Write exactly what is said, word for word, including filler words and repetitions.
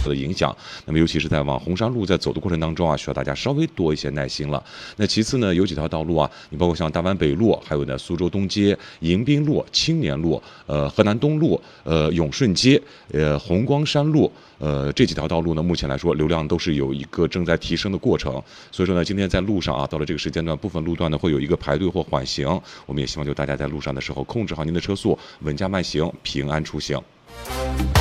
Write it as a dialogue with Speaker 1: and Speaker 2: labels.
Speaker 1: 的影响。那么尤其是在往红山路在走的过程当中啊，需要大家稍微多一些耐心了。那其次呢，有几条道路啊，你包括像大湾北路，还有呢苏州东街、迎宾路、青年路、呃河南东路、呃永顺街、呃红光山路。呃，这几条道路呢，目前来说流量都是有一个正在提升的过程，所以说呢，今天在路上啊，到了这个时间段，部分路段呢会有一个排队或缓行，我们也希望就大家在路上的时候控制好您的车速，稳驾慢行，平安出行。